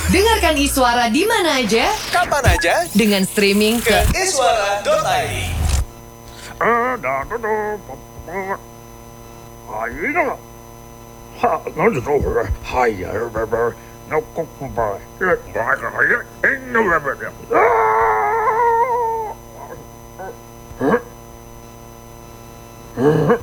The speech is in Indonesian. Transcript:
Dengarkan Iswara di mana aja, Kapan aja dengan streaming ke iswara.id. Huh?